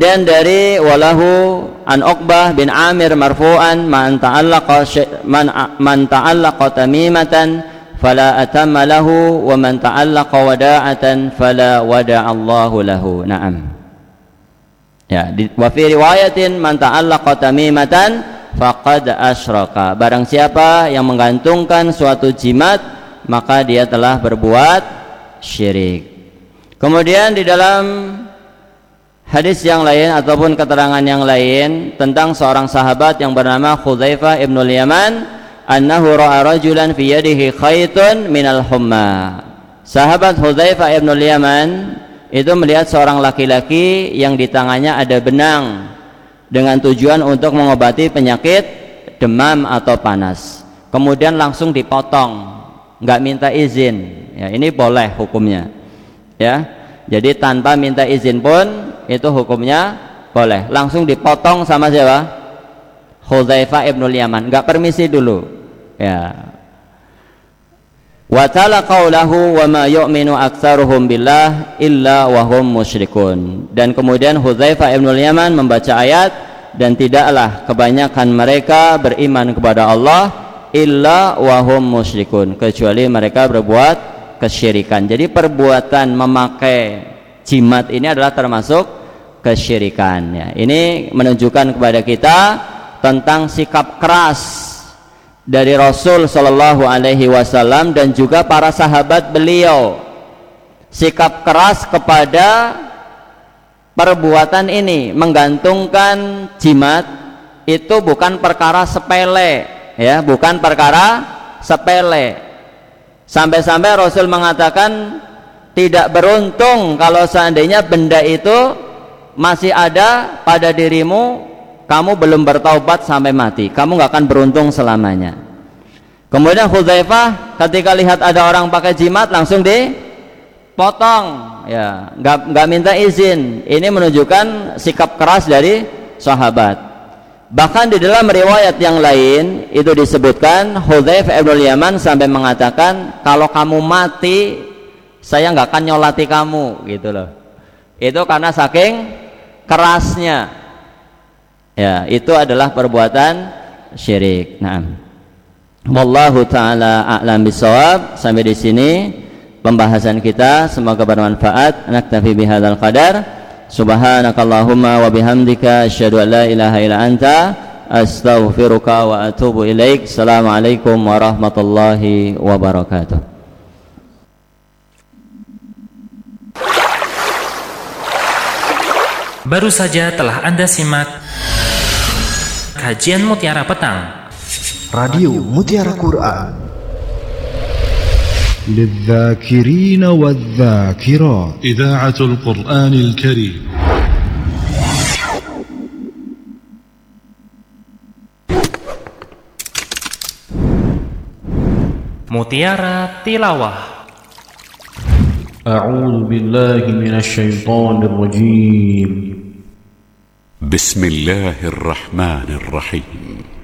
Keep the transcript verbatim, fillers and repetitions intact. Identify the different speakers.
Speaker 1: Dan dari walahu an Uqbah bin Amir marfu'an man ta'allaqa man, man ta'allaqa tamimatan fala atamma lahu wa man ta'allaqa wada'atan fala wada'allahu lahu. Naam. Ya, di, wa fi riwayatin man ta'allaqa tamimatan faqad asyraka. Barang siapa yang menggantungkan suatu jimat, maka dia telah berbuat syirik. Kemudian di dalam hadis yang lain ataupun keterangan yang lain tentang seorang sahabat yang bernama Hudzaifah ibnul Yaman, annahu ra'a rajulan fi yadihi khaytun minal humma. Sahabat Hudzaifah ibnul Yaman itu melihat seorang laki-laki yang di tangannya ada benang dengan tujuan untuk mengobati penyakit demam atau panas. Kemudian langsung dipotong, nggak minta izin. Ya, ini boleh hukumnya. Ya, jadi tanpa minta izin pun itu hukumnya boleh. Langsung dipotong sama siapa? Hudzaifah ibnul Yaman, nggak permisi dulu. Ya. Wa ta'ala qaulahu wa ma yu'minu aktsaruhum billah illa wa hum musyrikun. Dan kemudian Hudzaifah ibnul Yaman membaca ayat, dan tidaklah kebanyakan mereka beriman kepada Allah illa wa hum musyrikun, kecuali mereka berbuat kesyirikan. Jadi perbuatan memakai jimat ini adalah termasuk kesyirikan. Ya, ini menunjukkan kepada kita tentang sikap keras dari Rasul Shallallahu Alaihi Wasallam dan juga para sahabat beliau. Sikap keras kepada perbuatan ini, menggantungkan jimat itu bukan perkara sepele, ya, bukan perkara sepele. Sampai-sampai Rasul mengatakan, tidak beruntung kalau seandainya benda itu masih ada pada dirimu, kamu belum bertaubat sampai mati, kamu gak akan beruntung selamanya. Kemudian Hudzaifah ketika lihat ada orang pakai jimat langsung dipotong, ya, gak, gak minta izin. Ini menunjukkan sikap keras dari sahabat. Bahkan di dalam riwayat yang lain itu disebutkan Hudzaifah ibnul Yaman sampai mengatakan, kalau kamu mati saya nggak akan nyolati kamu, gitu loh. Itu karena saking kerasnya. Ya, itu adalah perbuatan syirik. Nah, wallahu taala a'lam bishawab. Sampai di sini pembahasan kita, semoga bermanfaat. Naktafi bihadzal qadar. Subhanakallahumma wa bihamdika asyhadu an la ilaha illa anta astaghfiruka wa atubu ilaik. Assalamualaikum warahmatullahi wabarakatuh.
Speaker 2: Baru saja telah Anda simak kajian Mutiara Petang
Speaker 3: Radio Mutiara Quran للذاكرين والذاكرات
Speaker 4: إذاعة القرآن الكريم.
Speaker 2: Mutiara Tilawah.
Speaker 5: أعوذ بالله من الشيطان الرجيم.
Speaker 6: بسم الله الرحمن الرحيم.